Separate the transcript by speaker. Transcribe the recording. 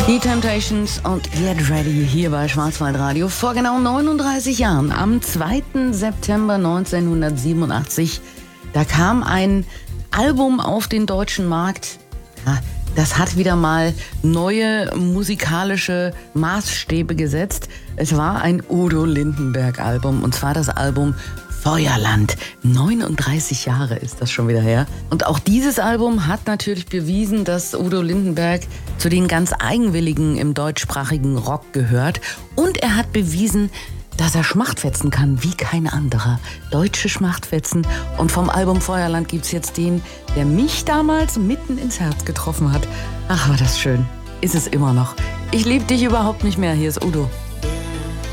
Speaker 1: Die Temptations und Get Ready hier bei Schwarzwaldradio. Vor genau 39 Jahren, am 2. September 1987, da kam ein Album auf den deutschen Markt. Ja, das hat wieder mal neue musikalische Maßstäbe gesetzt. Es war ein Udo Lindenberg-Album, und zwar das Album Feuerland. 39 Jahre ist das schon wieder her. Und auch dieses Album hat natürlich bewiesen, dass Udo Lindenberg zu den ganz Eigenwilligen im deutschsprachigen Rock gehört. Und er hat bewiesen, dass er Schmachtfetzen kann wie kein anderer. Deutsche Schmachtfetzen. Und vom Album Feuerland gibt's jetzt den, der mich damals mitten ins Herz getroffen hat. Ach, war das schön. Ist es immer noch. Ich lieb dich überhaupt nicht mehr. Hier ist Udo.